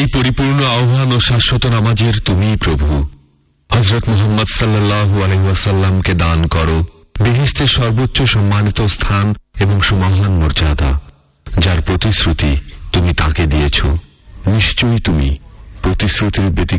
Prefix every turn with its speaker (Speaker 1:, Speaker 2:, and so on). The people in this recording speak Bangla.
Speaker 1: এই পরিপূর্ণ আহ্বান ও শাশ্বত নামাজের তুমিই প্রভু। হযরত মুহাম্মদ সাল্লাল্লাহু আলাইহি ওয়াসাল্লামকে দান করো বেহেশতের সর্বোচ্চ সম্মানিত স্থান এবং সুমহান মর্যাদা, যার প্রতিশ্রুতি তুমি তাকে দিয়েছ। নিশ্চয়ই তুমি প্রতিশ্রুতির